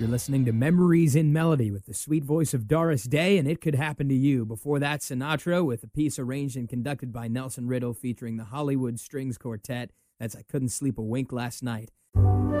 You're listening to Memories in Melody with the sweet voice of Doris Day, and It Could Happen to You. Before that, Sinatra with a piece arranged and conducted by Nelson Riddle featuring the Hollywood Strings Quartet. That's I Couldn't Sleep a Wink Last Night.